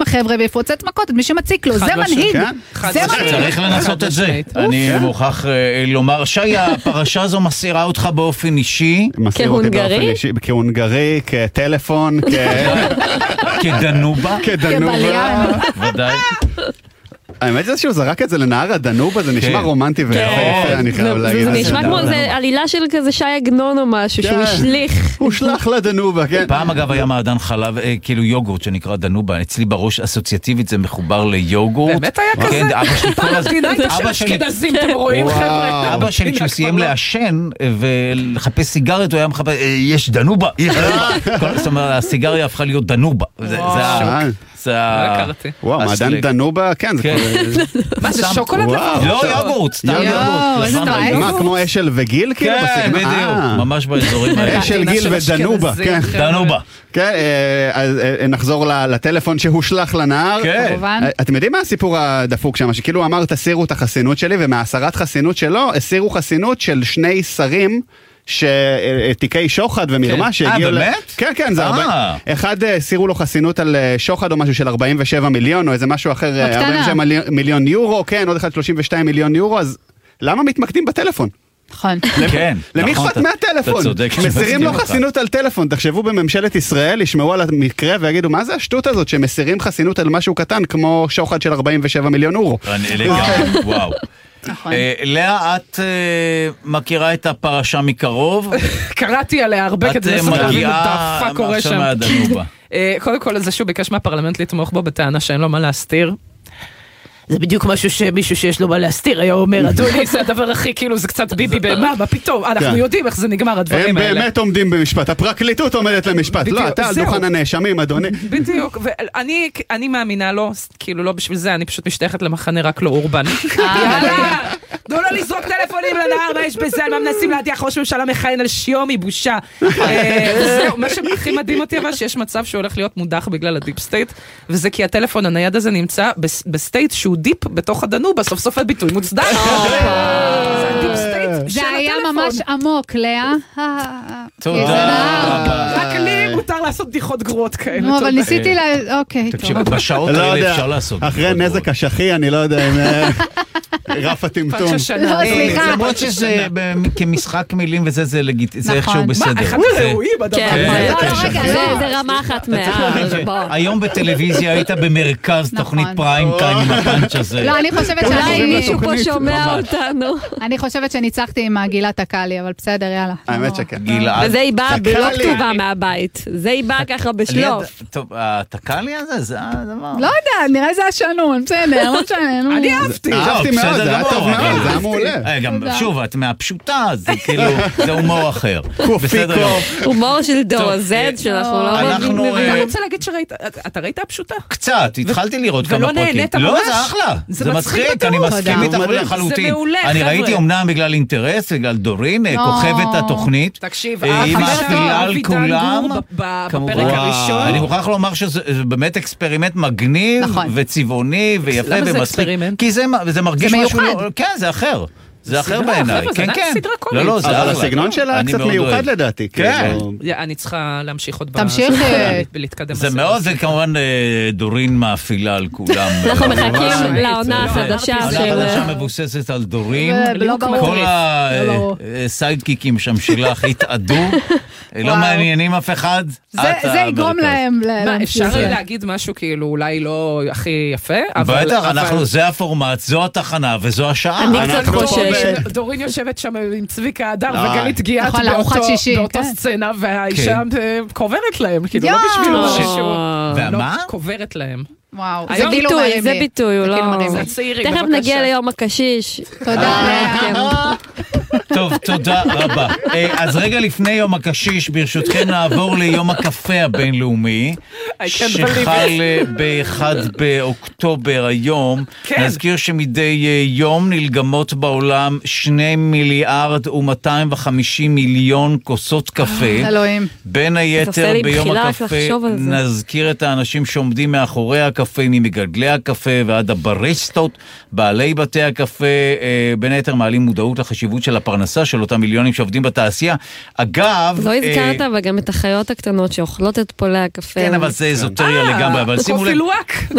החבר'ה ויפוצץ מכות, מי שמציק לו, זה מנהיג. זה מנהיג. צריך לנסות את זה. אני מוכרח לומר, שי, הפרשה הזו מסירה אותך באופן אישי. כהונגרי? כהונגרי, כטלפון, כדנובה. כדנובה. ודאי. האמת זה שהוא זרק את זה לנהר הדנובה, זה נשמע רומנטי ויפה, אני חייב להגיד. זה נשמע כמו עלילה של כזה שי עגנון או משהו, שהוא השליך. הוא שלח לדנובה, כן. פעם אגב היה מעדן חלב, כאילו יוגורט שנקרא דנובה, אצלי בראש אסוציאטיבית זה מחובר ליוגורט. באמת היה כזה? כן, אבא שלי כל הזמן. אשכנזים, אתם רואים חבר'ה? אבא שלי כשהוא סיים לעשן ולחפש סיגריות, הוא היה מחפש, יש דנובה, יש דנובה. זאת אומרת, הסיגריה הפכה להיות דנובה. וואו, מעדן דנובה, כן. מה זה שוקולד לפחות? לא, יוגורט, סתם יוגורט. מה, כמו אשל וגיל? כן, בדיוק, ממש באזורים האלה. אשל גיל ודנובה, כן. דנובה. כן, אז נחזור לטלפון שהושלח לנהר. אתם יודעים מה הסיפור הדפוק שם? שכאילו אמר תסירו את החסינות שלי, ומהסרת חסינות שלו, הסירו חסינות של 2 שרים, שתיקי שוחד ומרמה שהגיעו... באמת? כן, כן, זה הרבה. אחד סירו לו חסינות על שוחד או משהו של 47 מיליון, או איזה משהו אחר, 47 מיליון יורו, כן, עוד אחד 32 מיליון יורו, אז למה מתמקדים בטלפון? נכון. כן. למי אכפת מהטלפון? מסירים לו חסינות על טלפון, תחשבו בממשלת ישראל, ישמעו על המקרה ויגידו, מה זה השטות הזאת שמסירים חסינות על משהו קטן, כמו שוחד של 47 מיליון יורו? וואו. לאה, את מכירה את הפרשה מקרוב? קראתי עליה הרבה כדי לסדר להבין את הפאק קורה שם. קודם כל זה שהוא ביקש מהפרלמנט לתמוך בו בטענה שאין לו מה להסתיר. זה בדיוק משהו שמישהו שיש לו מה להסתיר היה אומר, אדוני, זה הדבר הכי, כאילו, זה קצת ביבי מה פתאום, אנחנו יודעים איך זה נגמר, הדברים האלה. הם באמת עומדים במשפט, הפרקליטות עומדת למשפט, לא, אתה על דוכן הנאשמים, אדוני. בדיוק, ואני מאמינה לו, כאילו לא בשביל זה, אני פשוט משתייכת למחנה רק לא אורבן. יאללה, תנו לו לזרוק טלפונים לנהר, מה יש בזה, מה מנסים להדיח ראש ממשלה מכהן על שיומי, בושה. מה שהכי מדהים אותי אבל שיש מצב שהוא הולך להיות מודח בגלל הדיפ סטייט, וזה כי הטלפון הנייד הזה נמצא בסטייט שהוא דיפ בתוך הדנובה, סוף סוף הביטוי מוצדק. זה היה ממש עמוק, לאה. תודה. רק לי מותר לעשות בדיחות גרועות כאלה. אבל ניסיתי אוקיי, טוב. בשעות האלה אפשר לעשות. אחרי נזק השכי, אני לא יודע אם... רף הטמטום. למרות שזה כמשחק מילים וזה, זה איכשהו בסדר. מה, אחד ראויים, הדבר הזה. זה רמה אחת היום בטלוויזיה היית במרכז תוכנית פריים טיים עם הפאנץ' הזה. לא, אני חושבת אולי מישהו פה שומע אותנו. אני חושבת שניצחתי עם הגילת הקלי, אבל בסדר, יאללה. האמת שכן. וזה היא באה לא כתובה מהבית. זה היא באה ככה בשלוף. טוב, התקלי הזה, זה הדבר. לא יודע, נראה זה השנון, בסדר, לא משנה. אני אהבתי. אהבתי מאוד, זה היה טוב מאוד, זה היה מעולה. גם, שוב, את מהפשוטה, זה כאילו, זה הומור אחר. הומור של דור Z, שאנחנו לא מבינים. אני רוצה להגיד שראית, אתה ראית הפשוטה? קצת, התחלתי לראות כמה פרקים. ולא נהנית ממש? לא, זה אחלה. זה מצחיק, אני מסכים איתך לחלוטין. זה מעולה, חבר'ה. אני ראיתי אומנם בגלל אינטרס, בגלל דורין, כוכבת התוכנית. תקשיב, היא משפילה על כולם. בפרק הראשון. אני מוכרח לומר שזה באמת אקספרימנט מגניב וצבעוני ויפה למה זה אקספרימנט? כי זה מרגיש משהו, כן, זה אחר. זה אחר בעיניי. כן, כן. לא, לא, זה אבל הסגנון שלה קצת מיוחד לדעתי. כן. אני צריכה להמשיך עוד תמשיך. ולהתקדם. זה מאוד, זה כמובן דורין מאפילה על כולם. אנחנו מחכים לעונה החדשה של... העונה החדשה מבוססת על דורין. כל הסיידקיקים שם שלך התעדו. לא מעניינים אף אחד. זה יגרום להם. אפשר להגיד משהו כאילו אולי לא הכי יפה. בטח, זה הפורמט, זו התחנה וזו השעה. אני קצת חושבת. דורין יושבת שם עם צביקה הדר וגלית גיאת באותה סצנה, והאישה קוברת להם, כאילו לא בשבילו משהו. ומה? קוברת להם. וואו, זה ביטוי, הוא לא... תכף נגיע ליום הקשיש. תודה. טוב, תודה רבה. אז רגע לפני יום הקשיש, ברשותכם נעבור ליום הקפה הבינלאומי, שחל ב-1 באוקטובר היום. נזכיר שמדי יום נלגמות בעולם 2 מיליארד ו250 מיליון כוסות קפה. אלוהים. בין היתר ביום הקפה נזכיר את האנשים שעומדים מאחורי הקפה, ממגדלי הקפה ועד הבריסטות, בעלי בתי הקפה, בין היתר מעלים מודעות לחשיבות של הפרנסה של אותם מיליונים שעובדים בתעשייה. אגב... לא הזכרת, אבל גם את החיות הקטנות שאוכלות את פולי הקפה. כן, אבל זה אזוטריה לגמרי, אבל שימו לב...